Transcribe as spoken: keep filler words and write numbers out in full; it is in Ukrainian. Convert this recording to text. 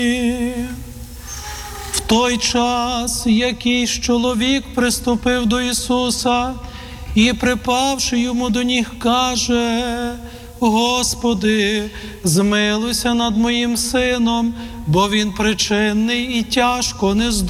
В той час якийсь чоловік приступив до Ісуса і, припавши йому до ніг, каже: «Господи, змилуйся над моїм сином, бо він причинний і тяжко нездужий.